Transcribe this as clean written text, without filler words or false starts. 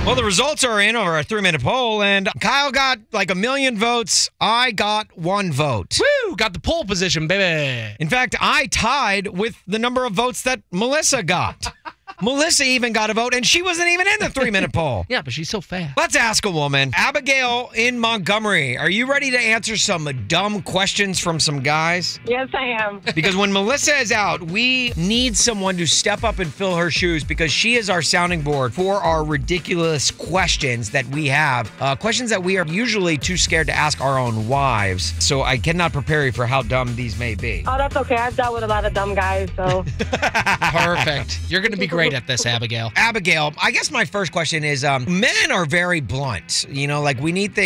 Well, the results are in over a 3-minute poll, and Kyle got like 1 million votes. I got 1 vote. Woo! Got the pole position, baby. In fact, I tied with the number of votes that Melissa got. Melissa even got a vote, and she wasn't even in the 3-minute poll. Yeah, but she's so fast. Let's ask a woman. Abigail in Montgomery, are you ready to answer some dumb questions from some guys? Yes, I am. Because when Melissa is out, we need someone to step up and fill her shoes because she is our sounding board for our ridiculous questions that we have. Questions that we are usually too scared to ask our own wives. So I cannot prepare you for how dumb these may be. Oh, that's okay. I've dealt with a lot of dumb guys, so. Perfect. You're going to be great at this, Abigail. Abigail, I guess my first question is, men are very blunt. You know, like we need things